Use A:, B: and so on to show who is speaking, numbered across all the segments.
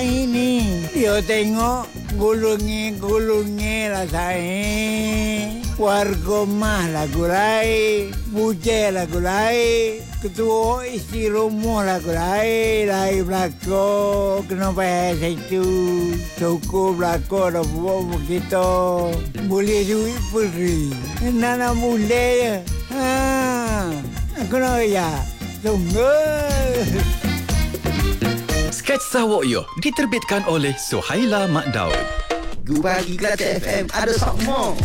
A: saya ni. Dia tengok gulungi lah saya. Warga mah lagu lain. Bujai lagu lain. Ketua isi rumah lagu lain. Lain belakang. Kena payah situ. Cukup belakang dah buat begitu. Boleh duit beri. Nak boleh je. Aku nak ya. Tunggu.
B: Sketsa Wokyo diterbitkan oleh Suhaila Mak Daud.
C: Pagi Kelate FM ada sokmo.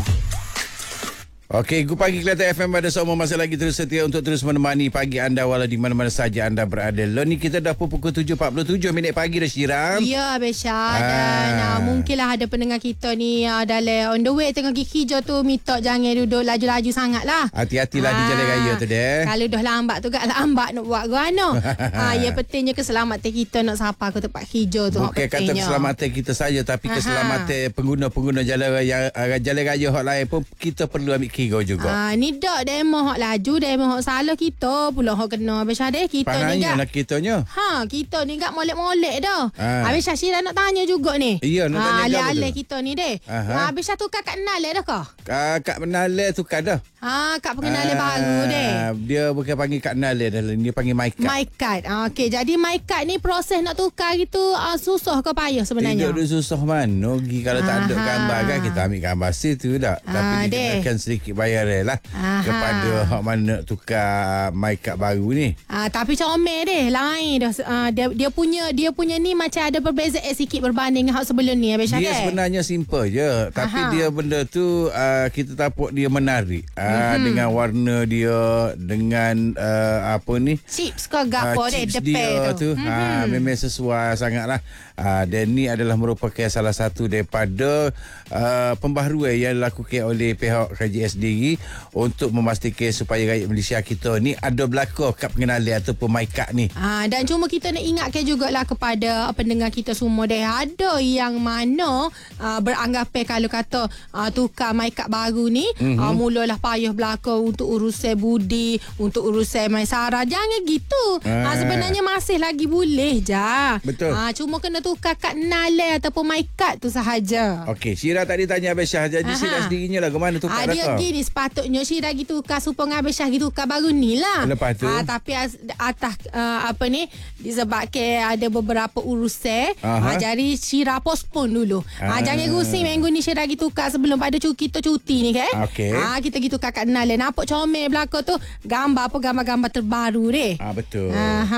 D: Okey, Pagi Kelate FM ada semua masih lagi terus setia untuk terus menemani pagi anda walau di mana-mana saja anda berada. Lo ni kita dah pukul 7.47 minit pagi dah Syiram.
E: Ya, Besha. Dan mungkinlah ada pendengar kita ni dalam on the way tengah gigi hijau tu minta jangan duduk laju-laju sangat lah.
D: Hati-hatilah di jalan raya tu deh.
E: Kalau dah lambat tu lambat nak buat gana. Ya pentingnya keselamatan kita nak sampai ke tempat hijau tu.
D: Bukan kata keselamatan kita saja tapi keselamatan pengguna-pengguna jalan raya hak lain pun kita perlu ambil kira juga.
E: Ni dak demo hak laju, demo hak salah kita pula hak kena Besha deh. Kita ni
D: gak. Pangannya kitanya.
E: Kita ni gak molek-molek dah. Habis Syashira nak tanya juga ni.
D: Iya, nak tanya juga.
E: Alih-alih kita ni deh. Habis tukar kat Nale dah kah?
D: Kak Nale tukar dah.
E: Kak pengenalan baru deh.
D: Dia bukan panggil Kak Nale dah. Dia panggil My Card.
E: My Card. Okey, jadi My Card ni proses nak tukar gitu susah ke payah sebenarnya?
D: Tidak susah mana. Kalau tak ada gambar kan kita ambil gambar situ dah. Tapi dikenakan sedikit bayar lah kepada hak mana tukar My Card baru ni.
E: Tapi comel deh, lain dah. Dia punya ni macam ada perbezaan sikit berbanding dengan hak sebelum ni.
D: Dia sebenarnya simple je. Tapi dia benda tu kita tapak dia menarik. Dengan warna dia, dengan apa ni,
E: chips ke gapo
D: chips
E: depan
D: dia tu memang sesuai sangatlah. Dan ni adalah merupakan salah satu daripada pembaharuan yang dilakukan oleh pihak KJS sendiri untuk memastikan supaya rakyat Malaysia kita ni ada belakang kad pengenalan ataupun My Card ni.
E: Dan cuma kita nak ingatkan jugalah kepada pendengar kita semua deh, ada yang mana beranggapan kalau kata tukar My Card baru ni mulalah payah belakang untuk urusan budi, untuk urusan Maisara. Jangan gitu. Sebenarnya masih lagi boleh je.
D: Betul.
E: Cuma kena tukar kad Nale ataupun My Card tu sahaja.
D: Okey, Syira tadi tanya Abang Syah. Jadi Syira sendirinya lah ke mana tukar dah
E: dia gini sepatutnya Syira gitu tukar supaya Abang Syah gitu tukar baru ni lah.
D: Lepas tu
E: tapi atas apa ni disebabkan ada beberapa urusan. Jadi Syira postpone dulu. Jangan rusing minggu ni Syira gitu tukar sebelum pada kita cuti ni kan.
D: Okey.
E: Kita gitu kakak kenal nampak comel belakang tu gambar terbaru deh.
D: Betul.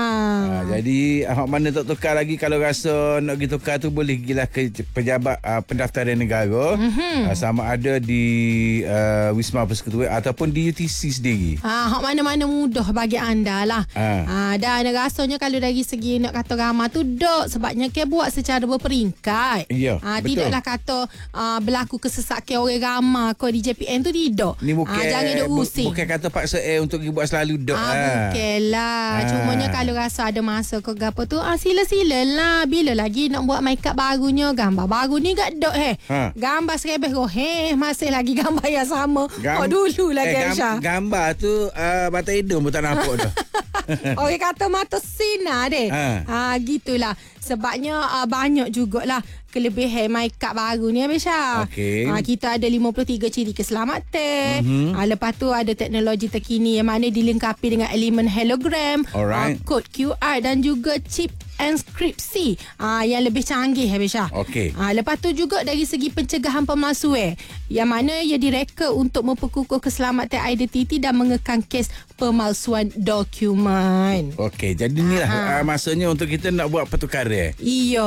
D: Jadi hak mana tak tukar lagi, kalau rasa nak pergi tukar tu boleh gilah ke pejabat pendaftaran negara. Sama ada di Wisma Persekutuan ataupun di UTC sendiri.
E: Hak mana-mana mudah bagi anda lah. Dan rasanya kalau dari segi nak kata ramah tu dok sebabnya ke buat secara berperingkat.
D: Ya,
E: tidaklah kata berlaku kesesakan orang ramah ko di JPN tu tidak.
D: Ni bukan
E: jangan duk using.
D: Bukan kata paksa untuk buat selalu dok.
E: Bukanlah. Cumanya kalau rasa ada masa ke gapo tu sila-sila lah. Bila lagi nak buat make up barunya, gambar baru ni gak dok gambar serebeh masih lagi gambar yang sama. Dulu lagi Aisyah.
D: Gambar tu mata hidung pun tak nampak dah.
E: Orang kata mata sinar deh. Gitulah. Sebabnya banyak jugalah kelebihan make up baru ni Abisha. Kita ada 53 ciri keselamatan. Lepas tu ada teknologi terkini yang mana dilengkapi dengan elemen hologram, kod QR dan juga chip inskripsi yang lebih canggih Abisha. Lepas tu juga dari segi pencegahan pemalsuan yang mana ia direka untuk memperkukuh keselamatan identiti dan mengekang kes pemalsuan dokumen.
D: Jadi inilah masanya untuk kita nak buat pertukaran.
E: Iya.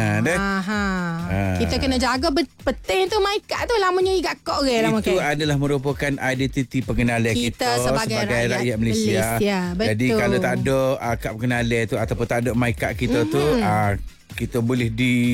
E: Kita kena jaga penting tu make up tu lamanya ikat kok orang.
D: Itu adalah merupakan identiti pengenalan kita sebagai rakyat Malaysia. Jadi kalau tak ada kad pengenalan tu ataupun tak ada make up kita tu kita boleh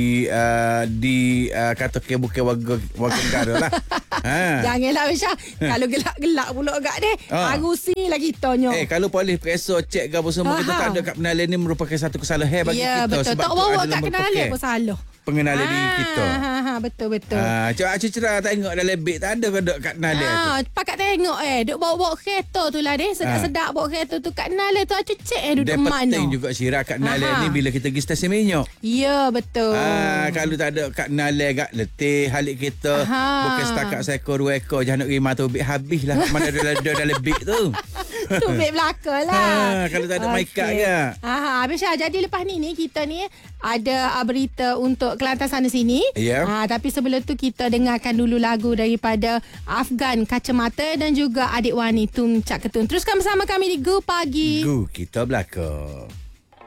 D: kata bukan warga negara lah.
E: Janganlah Aisyah. Kalau gelak-gelak pula agak deh. Agusi lagi tanya.
D: Kalau polis periksa cek ke apa semua kita tak ada kad pengenalan ni merupakan satu kesalahan bagi kita.
E: Betul.
D: Sebab
E: tak bawa kad pengenalan pun salah.
D: pengenalan diri kita.
E: Betul.
D: Cak Citra tengok dalam beg tak ada ke dok kat Nale tu.
E: Pakat tengok duk bawa kereta tu lah deh. Sedap-sedap bawa kereta tu kat Nale tu. Acu cek duduk mana.
D: Dia penting juga Syirah kat Nale ni bila kita pergi stesen minyak.
E: Ya, betul.
D: Kalau tak ada kat Nale kat letih halik kita. Bukan setakat seekor 2 ekor jangan nak pergi mata beg habis lah. Mana ada dalam beg tu.
E: Tu beg belakang lah.
D: Kalau tak ada makeup ke.
E: Habis jadi lepas ni kita ni ada berita untuk Kelantan sana sini. Tapi sebelum tu kita dengarkan dulu lagu daripada Afgan Kacamata dan juga Adik Wani Tung Cak Ketun. Teruskan bersama kami di Go Pagi.
D: Go kita belakang.